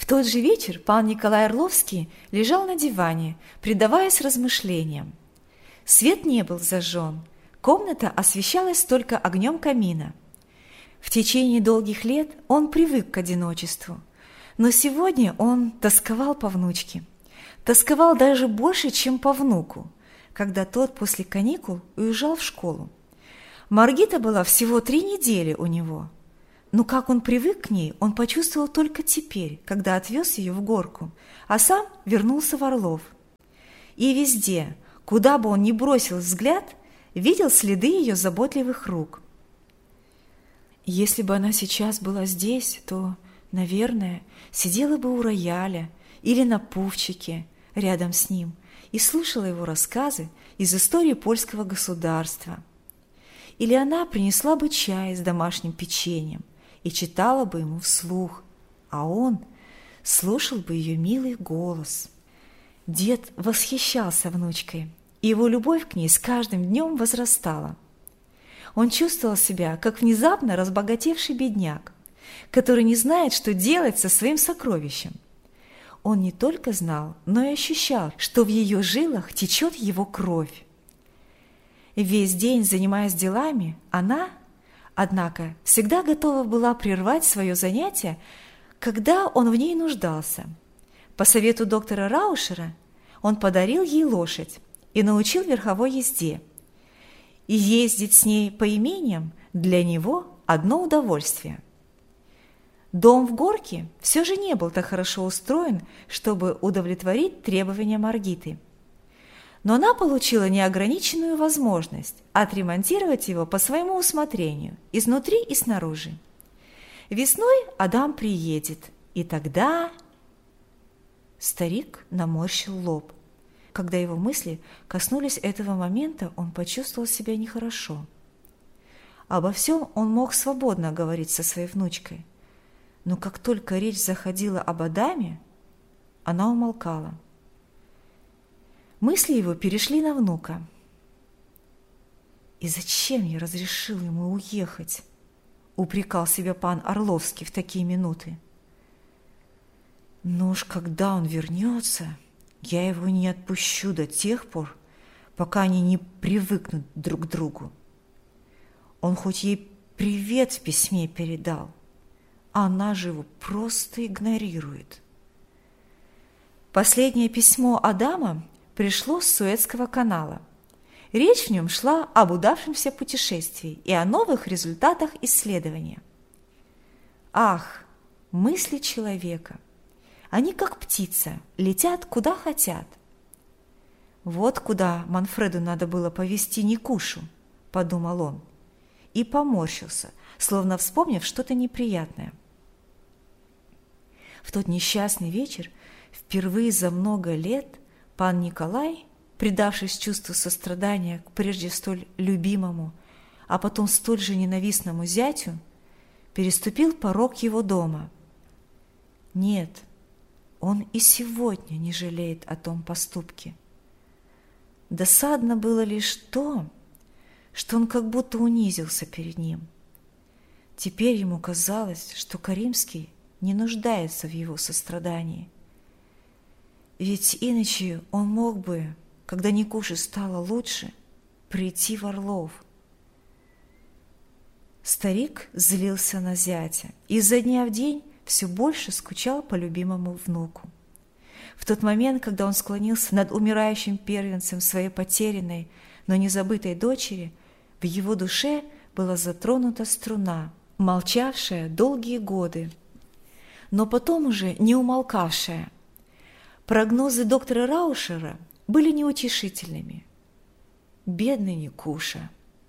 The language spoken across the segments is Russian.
В тот же вечер пан Николай Орловский лежал на диване, предаваясь размышлениям. Свет не был зажжен, комната освещалась только огнем камина. В течение долгих лет он привык к одиночеству, но сегодня он тосковал по внучке. Тосковал даже больше, чем по внуку, когда тот после каникул уезжал в школу. Маргита была всего 3 недели у него. Но как он привык к ней, он почувствовал только теперь, когда отвез ее в Горку, а сам вернулся в Орлов. И везде, куда бы он ни бросил взгляд, видел следы ее заботливых рук. Если бы она сейчас была здесь, то, наверное, сидела бы у рояля или на пуфчике рядом с ним и слушала его рассказы из истории польского государства. Или она принесла бы чай с домашним печеньем и читала бы ему вслух, а он слушал бы ее милый голос. Дед восхищался внучкой, и его любовь к ней с каждым днем возрастала. Он чувствовал себя, как внезапно разбогатевший бедняк, который не знает, что делать со своим сокровищем. Он не только знал, но и ощущал, что в ее жилах течет его кровь. Весь день, занимаясь делами, она, однако, всегда готова была прервать свое занятие, когда он в ней нуждался. По совету доктора Раушера он подарил ей лошадь и научил верховой езде. И ездить с ней по имениям для него одно удовольствие. Дом в Горке все же не был так хорошо устроен, чтобы удовлетворить требования Маргиты. Но она получила неограниченную возможность отремонтировать его по своему усмотрению, изнутри и снаружи. Весной Адам приедет, и тогда… Старик наморщил лоб. Когда его мысли коснулись этого момента, он почувствовал себя нехорошо. Обо всем он мог свободно говорить со своей внучкой, но как только речь заходила об Адаме, она умолкала. Мысли его перешли на внука. «И зачем я разрешил ему уехать?» – упрекал себя пан Орловский в такие минуты. «Но уж когда он вернется, я его не отпущу до тех пор, пока они не привыкнут друг к другу. Он хоть ей привет в письме передал, а она же его просто игнорирует». Последнее письмо Адама пришло с Суэцкого канала. Речь в нем шла об удавшемся путешествии и о новых результатах исследования. Ах, мысли человека! Они, как птица, летят куда хотят. Вот куда Манфреду надо было повезти Никушу, подумал он, и поморщился, словно вспомнив что-то неприятное. В тот несчастный вечер, впервые за много лет, пан Николай, предавшись чувству сострадания к прежде столь любимому, а потом столь же ненавистному зятю, переступил порог его дома. Нет, он и сегодня не жалеет о том поступке. Досадно было лишь то, что он как будто унизился перед ним. Теперь ему казалось, что Каримский не нуждается в его сострадании. Ведь иначе он мог бы, когда Никуше стало лучше, прийти в Орлов. Старик злился на зятя и изо дня в день все больше скучал по любимому внуку. В тот момент, когда он склонился над умирающим первенцем своей потерянной, но не забытой дочери, в его душе была затронута струна, молчавшая долгие годы, но потом уже не умолкавшая. Прогнозы доктора Раушера были неутешительными. Бедный Никуша!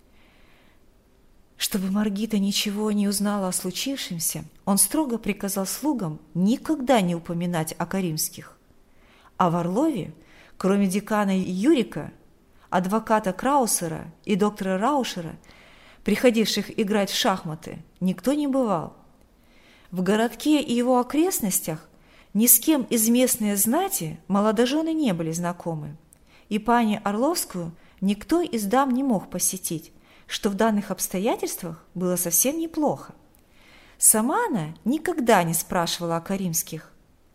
Чтобы Маргита ничего не узнала о случившемся, он строго приказал слугам никогда не упоминать о Каримских. А в Орлове, кроме декана Юрика, адвоката Краусера и доктора Раушера, приходивших играть в шахматы, никто не бывал. В городке и его окрестностях ни с кем из местной знати молодожены не были знакомы, и пани Орловскую никто из дам не мог посетить, что в данных обстоятельствах было совсем неплохо. Сама она никогда не спрашивала о Каримских,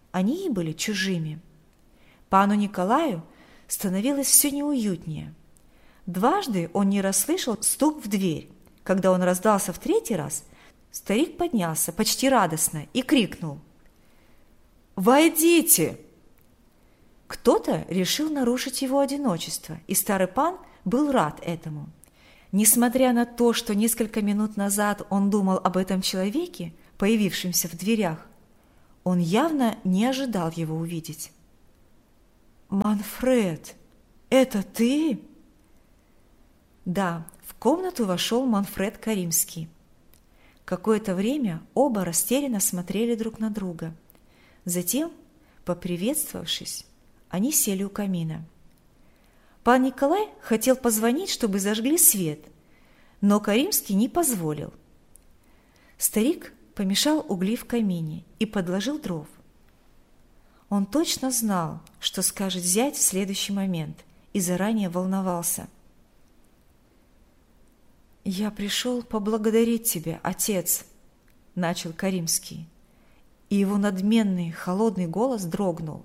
Они и были чужими. Пану Николаю становилось все неуютнее. Дважды он не расслышал стук в дверь. Когда он раздался в третий раз, старик поднялся почти радостно и крикнул: «Войдите!» Кто-то решил нарушить его одиночество, и старый пан был рад этому. Несмотря на то, что несколько минут назад он думал об этом человеке, появившемся в дверях, он явно не ожидал его увидеть. «Манфред, это ты?» Да, в комнату вошел Манфред Каримский. Какое-то время оба растерянно смотрели друг на друга. Затем, поприветствовавшись, они сели у камина. Пан Николай хотел позвонить, чтобы зажгли свет, но Каримский не позволил. Старик помешал угли в камине и подложил дров. Он точно знал, что скажет зять в следующий момент, и заранее волновался. «Я пришел поблагодарить тебя, отец», – начал Каримский, и его надменный, холодный голос дрогнул.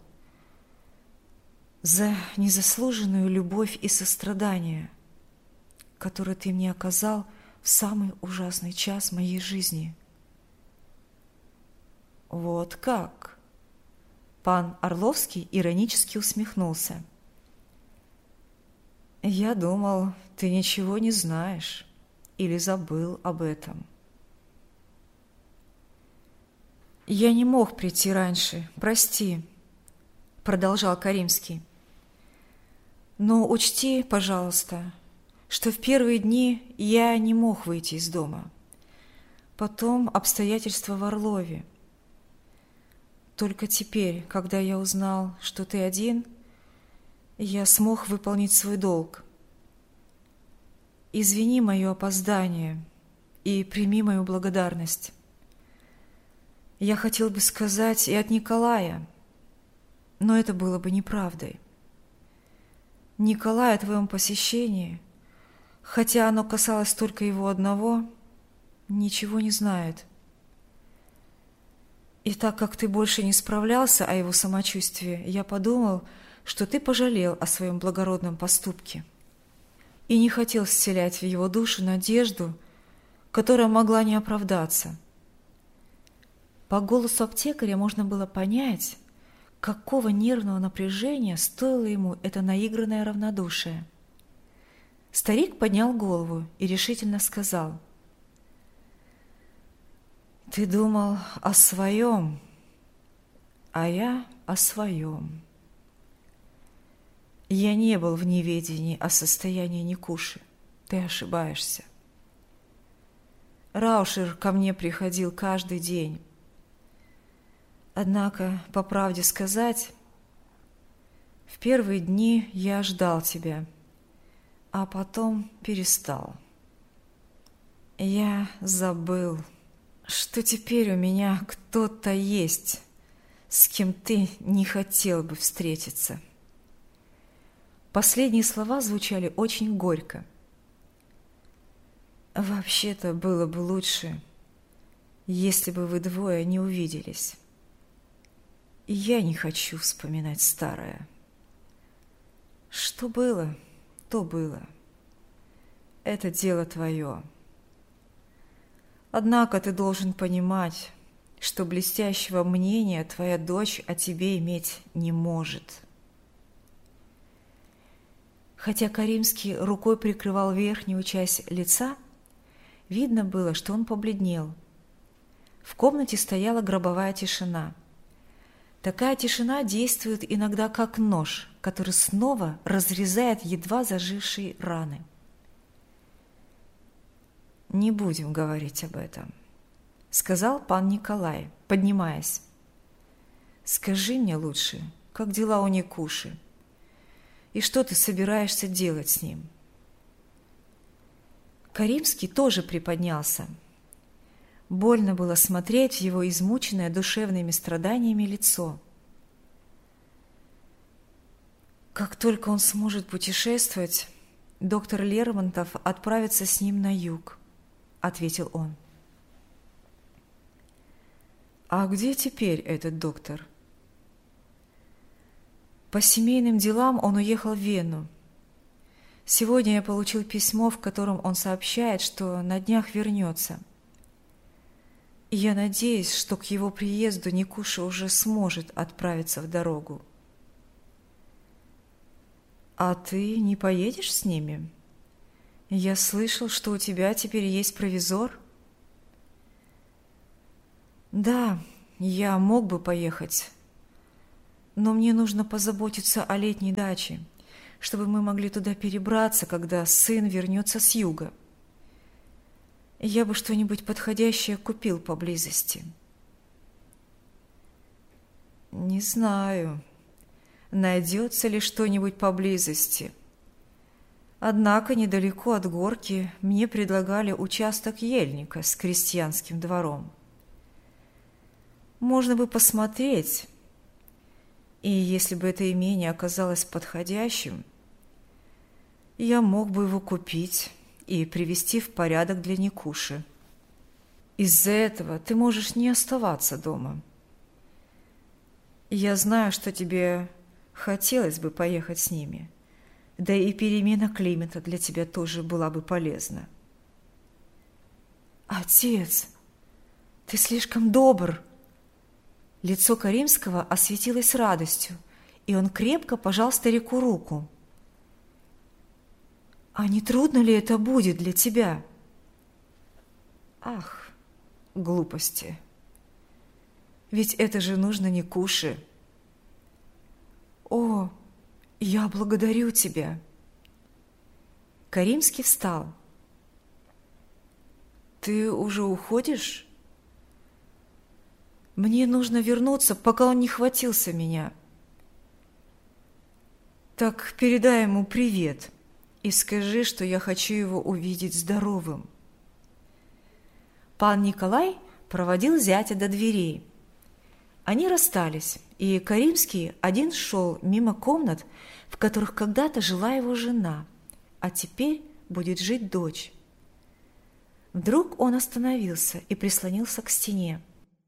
«За незаслуженную любовь и сострадание, которое ты мне оказал в самый ужасный час моей жизни». «Вот как?» Пан Орловский иронически усмехнулся. «Я думал, ты ничего не знаешь или забыл об этом». «Я не мог прийти раньше, прости», – продолжал Каримский. «Но учти, пожалуйста, что в первые дни я не мог выйти из дома. Потом обстоятельства в Орлове. Только теперь, когда я узнал, что ты один, я смог выполнить свой долг. Извини мое опоздание и прими мою благодарность. Я хотел бы сказать и от Николая, но это было бы неправдой. Николай о твоем посещении, хотя оно касалось только его одного, ничего не знает. И так как ты больше не справлялся о его самочувствии, я подумал, что ты пожалел о своем благородном поступке и не хотел вселять в его душу надежду, которая могла не оправдаться. По голосу аптекаря можно было понять, какого нервного напряжения стоило ему это наигранное равнодушие. Старик поднял голову и решительно сказал: «Ты думал о своем, а я о своем. Я не был в неведении о состоянии Никуши. Ты ошибаешься. Раушер ко мне приходил каждый день. Однако, по правде сказать, в первые дни я ждал тебя, а потом перестал. Я забыл, что теперь у меня кто-то есть, с кем ты не хотел бы встретиться». Последние слова звучали очень горько. «Вообще-то было бы лучше, если бы вы двое не увиделись. И я не хочу вспоминать старое. Что было, то было. Это дело твое. Однако ты должен понимать, что блестящего мнения твоя дочь о тебе иметь не может». Хотя Каримский рукой прикрывал верхнюю часть лица, видно было, что он побледнел. В комнате стояла гробовая тишина. Такая тишина действует иногда как нож, который снова разрезает едва зажившие раны. «Не будем говорить об этом», — сказал пан Николай, поднимаясь. «Скажи мне лучше, как дела у Никуши, и что ты собираешься делать с ним?» Каримский тоже приподнялся. Больно было смотреть в его измученное душевными страданиями лицо. «Как только он сможет путешествовать, доктор Лермонтов отправится с ним на юг», — ответил он. «А где теперь этот доктор?» По семейным делам он уехал в Вену. Сегодня я получил письмо, в котором он сообщает, что на днях вернется. И я надеюсь, что к его приезду Никуша уже сможет отправиться в дорогу. А ты не поедешь с ними? Я слышал, что у тебя теперь есть провизор. Да, я мог бы поехать, но мне нужно позаботиться о летней даче, чтобы мы могли туда перебраться, когда сын вернется с юга. Я бы что-нибудь подходящее купил поблизости. Не знаю, найдется ли что-нибудь поблизости. Однако недалеко от горки мне предлагали участок ельника с крестьянским двором. Можно бы посмотреть, и если бы это имение оказалось подходящим, я мог бы его купить и привести в порядок для Никуши. Из-за этого ты можешь не оставаться дома. Я знаю, что тебе хотелось бы поехать с ними, да и перемена климата для тебя тоже была бы полезна. Отец, ты слишком добр. Лицо Каримского осветилось радостью, и он крепко пожал старику руку. «А не трудно ли это будет для тебя?» «Ах, глупости! Ведь это же нужно Никуше!» «О, я благодарю тебя!» Каримский встал. «Ты уже уходишь?» «Мне нужно вернуться, пока он не хватился меня». «Так передай ему привет и скажи, что я хочу его увидеть здоровым». Пан Николай проводил зятя до дверей. Они расстались, и Каримский один шел мимо комнат, в которых когда-то жила его жена, а теперь будет жить дочь. Вдруг он остановился и прислонился к стене.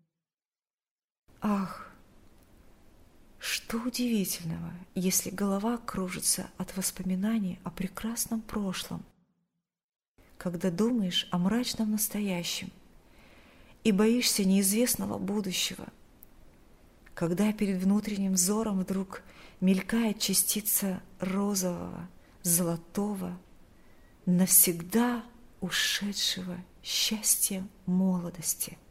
Ах, что удивительного, если голова кружится от воспоминаний о прекрасном прошлом, когда думаешь о мрачном настоящем и боишься неизвестного будущего, когда перед внутренним взором вдруг мелькает частица розового, золотого, навсегда ушедшего счастья молодости.